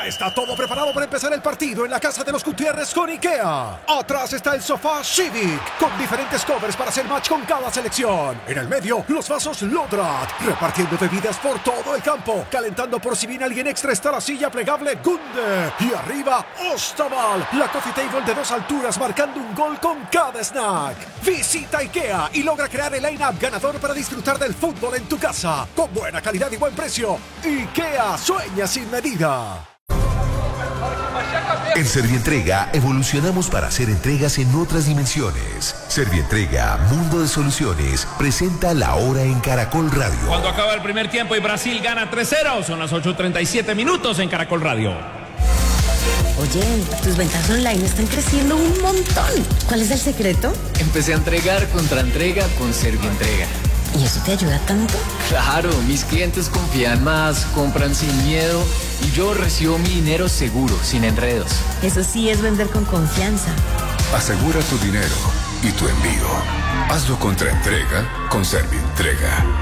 Ya está todo preparado para empezar el partido en la casa de los Gutiérrez con IKEA. Atrás está el sofá Civic, con diferentes covers para hacer match con cada selección. En el medio, los vasos Lodrat, repartiendo bebidas por todo el campo. Calentando por si viene alguien extra está la silla plegable Gunde. Y arriba, Ostaval, la coffee table de 2 alturas marcando un gol con cada snack. Visita IKEA y logra crear el line-up ganador para disfrutar del fútbol en tu casa. Con buena calidad y buen precio. IKEA, sueña sin medida. En Servientrega evolucionamos para hacer entregas en otras dimensiones. Servientrega, Mundo de Soluciones, presenta La Hora en Caracol Radio. Cuando acaba el primer tiempo y Brasil gana 3-0, son las 8:37 minutos en Caracol Radio. Oye, tus ventas online están creciendo un montón. ¿Cuál es el secreto? Empecé a entregar contra entrega con Servientrega. ¿Y eso te ayuda tanto? Claro, mis clientes confían más, compran sin miedo y yo recibo mi dinero seguro, sin enredos. Eso sí es vender con confianza. Asegura tu dinero y tu envío. Hazlo contra entrega con Servientrega.